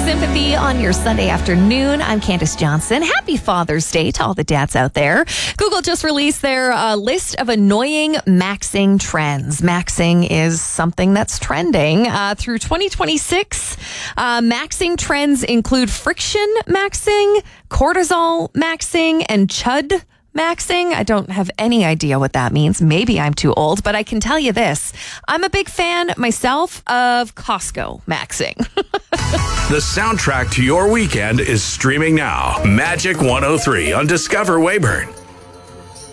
Sympathy on your Sunday afternoon. I'm Candace Johnson. Happy Father's Day to all the dads out there. Google just released their list of annoying maxing trends. Maxing is something that's trending through 2026. Maxing trends include friction maxing, cortisol maxing, and chud maxing. I don't have any idea what that means. Maybe I'm too old, but I can tell you this. I'm a big fan myself of Costco maxing. The soundtrack to your weekend is streaming now. Magic 103 on Discover Weyburn.